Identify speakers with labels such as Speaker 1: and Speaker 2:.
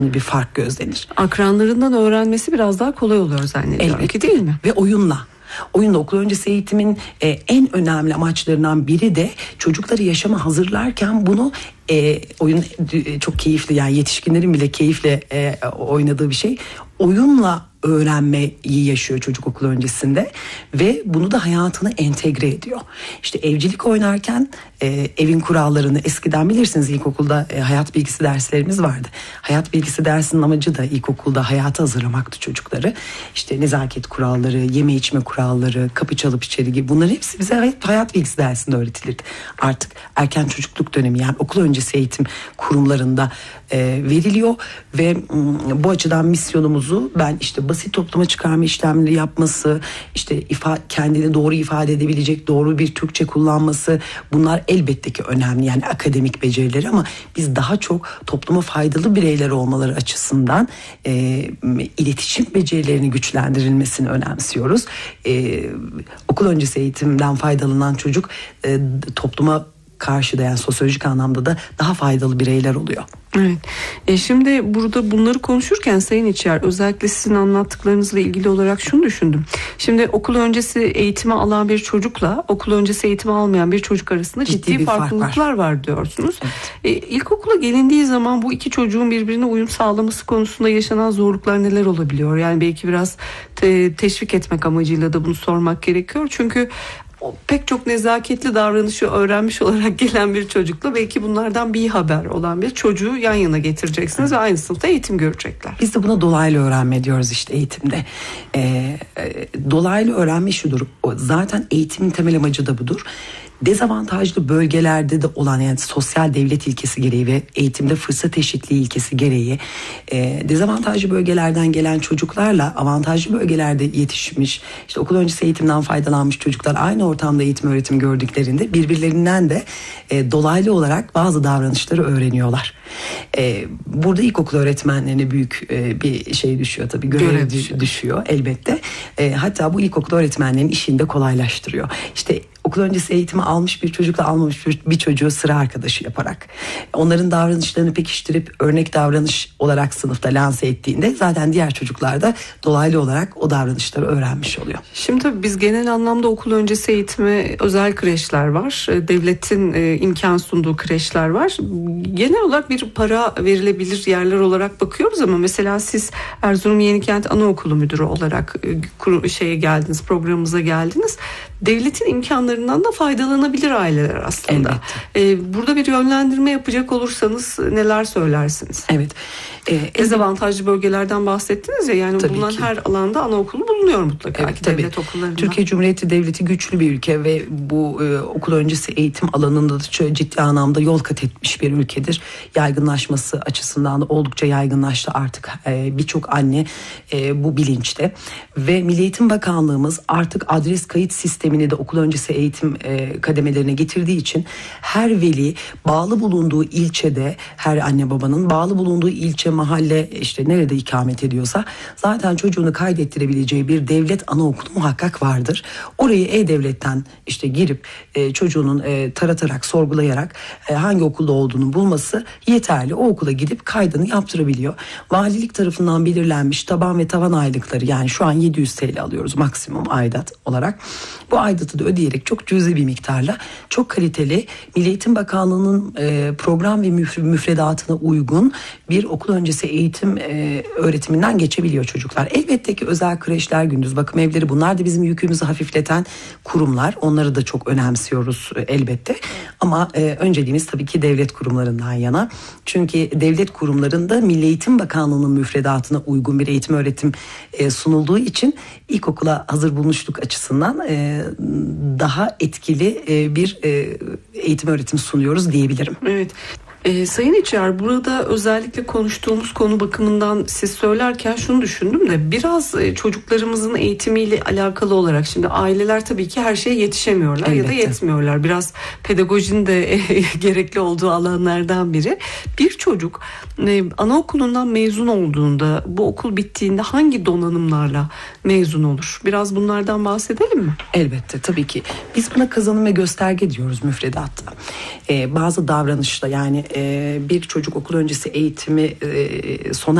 Speaker 1: bir fark gözlenir.
Speaker 2: Akranlarından öğrenmesi biraz daha kolay oluyor zannediyorum ki, değil mi?
Speaker 1: Ve oyunla okul öncesi eğitimin en önemli amaçlarından biri de çocukları yaşama hazırlarken bunu oyun çok keyifli, yani yetişkinlerin bile keyifle oynadığı bir şey. Oyunla öğrenmeyi yaşıyor çocuk okul öncesinde ve bunu da hayatına entegre ediyor. İşte evcilik oynarken evin kurallarını, eskiden bilirsiniz ilkokulda hayat bilgisi derslerimiz vardı. Hayat bilgisi dersinin amacı da ilkokulda hayata hazırlamaktı çocukları. İşte nezaket kuralları, yeme içme kuralları, kapı çalıp içeri gibi, bunların hepsi bize hayat bilgisi dersinde öğretilirdi. Artık erken çocukluk dönemi, yani okul öncesi eğitim kurumlarında veriliyor ve bu açıdan misyonumuzu ben işte basit toplama çıkarma işlemleri yapması, işte kendini doğru ifade edebilecek doğru bir Türkçe kullanması, bunlar elbette ki önemli, yani akademik becerileri, ama biz daha çok topluma faydalı bireyler olmaları açısından iletişim becerilerini güçlendirilmesini önemsiyoruz. Okul öncesi eğitimden faydalanan çocuk topluma karşı da, yani sosyolojik anlamda da daha faydalı bireyler oluyor.
Speaker 2: Evet. Şimdi burada bunları konuşurken Sayın İçer, özellikle sizin anlattıklarınızla ilgili olarak şunu düşündüm. Şimdi okul öncesi eğitimi alan bir çocukla okul öncesi eğitimi almayan bir çocuk arasında ciddi farklılıklar var diyorsunuz. Evet. İlkokula gelindiği zaman bu iki çocuğun birbirine uyum sağlaması konusunda yaşanan zorluklar neler olabiliyor? Yani belki biraz teşvik etmek amacıyla da bunu sormak gerekiyor. Çünkü pek çok nezaketli davranışı öğrenmiş olarak gelen bir çocukla belki bunlardan bir haber olan bir çocuğu yan yana getireceksiniz ve aynı sınıfta eğitim görecekler.
Speaker 1: Biz de buna dolaylı öğrenme diyoruz işte eğitimde. Dolaylı öğrenme şudur. Zaten eğitimin temel amacı da budur. Dezavantajlı bölgelerde de olan, yani sosyal devlet ilkesi gereği ve eğitimde fırsat eşitliği ilkesi gereği dezavantajlı bölgelerden gelen çocuklarla avantajlı bölgelerde yetişmiş, işte okul öncesi eğitimden faydalanmış çocuklar aynı ortamda eğitim öğretim gördüklerinde birbirlerinden de dolaylı olarak bazı davranışları öğreniyorlar. Burada ilkokul öğretmenlerine büyük bir şey düşüyor tabii, görev düşüyor elbette. Hatta bu ilkokul öğretmenlerin işini de kolaylaştırıyor. İşte okul öncesi eğitimi almış bir çocukla almamış bir çocuğu sıra arkadaşı yaparak onların davranışlarını pekiştirip örnek davranış olarak sınıfta lanse ettiğinde zaten diğer çocuklar da dolaylı olarak o davranışları öğrenmiş oluyor.
Speaker 2: Şimdi tabii biz genel anlamda okul öncesi eğitimi, özel kreşler var, devletin imkan sunduğu kreşler var. Genel olarak bir para verilebilir yerler olarak bakıyoruz ama mesela siz Erzurum Yenikent Anaokulu Müdürü olarak geldiniz, programımıza geldiniz. Devletin imkanlarından da faydalanabilir aileler aslında. Burada bir yönlendirme yapacak olursanız neler söylersiniz?
Speaker 1: Evet.
Speaker 2: Dezavantajlı bölgelerden bahsettiniz ya, yani
Speaker 1: tabii
Speaker 2: bulunan
Speaker 1: ki.
Speaker 2: her alanda anaokulu bulunuyor mutlaka ki devlet okullarında.
Speaker 1: Türkiye Cumhuriyeti Devleti güçlü bir ülke ve bu okul öncesi eğitim alanında da ciddi anlamda yol kat etmiş bir ülkedir. Yaygınlaşması açısından da oldukça yaygınlaştı artık. Birçok anne bu bilinçte ve Milli Eğitim Bakanlığımız artık adres kayıt sistemini de okul öncesi eğitim kademelerine getirdiği için her veli bağlı bulunduğu ilçede, her anne babanın bağlı bulunduğu ilçe, mahalle, işte nerede ikamet ediyorsa zaten çocuğunu kaydettirebileceği bir devlet anaokulu muhakkak vardır. Orayı E-Devlet'ten işte girip çocuğunun taratarak, sorgulayarak hangi okulda olduğunu bulması yeterli. O okula gidip kaydını yaptırabiliyor. Valilik tarafından belirlenmiş taban ve tavan aylıkları, yani şu an 700 TL alıyoruz maksimum aidat olarak. Bu aidatı da ödeyerek çok cüzi bir miktarla çok kaliteli Milli Eğitim Bakanlığı'nın program ve müfredatına uygun bir okul öncesi eğitim öğretiminden geçebiliyor çocuklar. Elbette ki özel kreşler, gündüz bakım evleri, bunlar da bizim yükümüzü hafifleten kurumlar. Onları da çok önemsiyoruz elbette. Ama önceliğimiz tabii ki devlet kurumlarından yana. Çünkü devlet kurumlarında Milli Eğitim Bakanlığı'nın müfredatına uygun bir eğitim öğretim sunulduğu için ilkokula hazır bulmuşluk açısından daha etkili bir eğitim öğretim sunuyoruz diyebilirim.
Speaker 2: Evet. Sayın İçer, burada özellikle konuştuğumuz konu bakımından siz söylerken şunu düşündüm de biraz çocuklarımızın eğitimiyle alakalı olarak, şimdi aileler tabii ki her şeye yetişemiyorlar. Elbette. Ya da yetmiyorlar. Biraz pedagojinin de gerekli olduğu alanlardan biri. Bir çocuk anaokulundan mezun olduğunda, bu okul bittiğinde hangi donanımlarla mezun olur? Biraz bunlardan bahsedelim mi?
Speaker 1: Elbette, tabii ki. Biz buna kazanım ve gösterge diyoruz müfredatta. Bazı davranışla, yani bir çocuk okul öncesi eğitimi sona